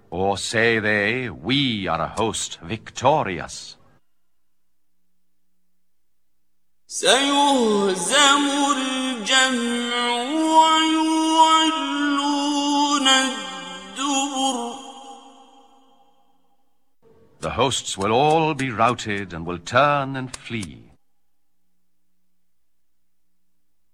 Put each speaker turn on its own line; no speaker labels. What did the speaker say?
Or say they, we are a host victorious?
سيهزم الجمع ويولون الدبر.
The hosts will all be routed and will turn and flee.